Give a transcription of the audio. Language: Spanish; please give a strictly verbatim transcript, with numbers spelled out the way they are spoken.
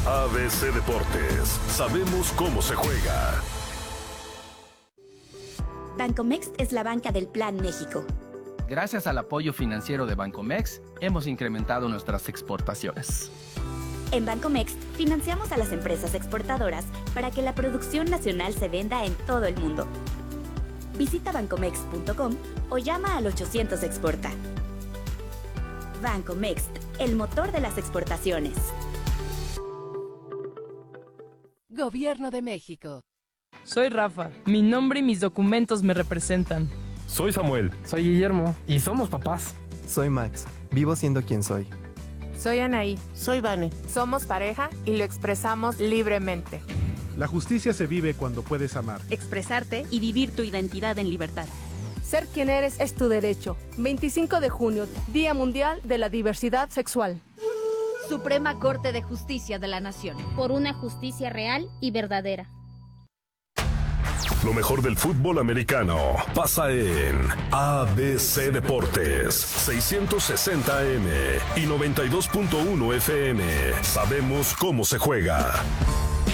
A B C Deportes, sabemos cómo se juega. Bancomext es la banca del Plan México. Gracias al apoyo financiero de Bancomext, hemos incrementado nuestras exportaciones. En Bancomext financiamos a las empresas exportadoras para que la producción nacional se venda en todo el mundo. Visita bancomext punto com o llama al ochocientos exporta. Bancomext, el motor de las exportaciones. Gobierno de México. Soy Rafa. Mi nombre y mis documentos me representan. Soy Samuel. Soy Guillermo. Y somos papás. Soy Max. Vivo siendo quien soy. Soy Anaí. Soy Vane. Somos pareja y lo expresamos libremente. La justicia se vive cuando puedes amar, expresarte y vivir tu identidad en libertad. Ser quien eres es tu derecho. veinticinco de junio, Día Mundial de la Diversidad Sexual. Suprema Corte de Justicia de la Nación. Por una justicia real y verdadera. Lo mejor del fútbol americano pasa en A B C Deportes, seiscientos sesenta A M y noventa y dos punto uno F M. Sabemos cómo se juega.